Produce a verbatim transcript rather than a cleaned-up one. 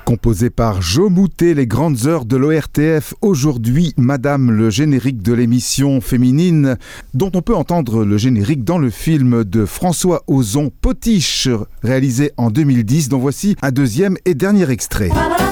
Composé par Joe Moutet, les grandes heures de l'O R T F. Aujourd'hui, Madame, le générique de l'émission féminine, dont on peut entendre le générique dans le film de François Ozon, Potiche, réalisé en deux mille dix, dont voici un deuxième et dernier extrait.